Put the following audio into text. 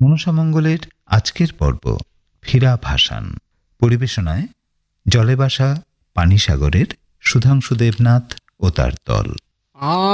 মনসামঙ্গলের আজকের পর্ব ফিরা ভাসান। পরিবেশনায় জলে ভাসা পানিসাগরের সুধাংশু দেবনাথ ও তার দল।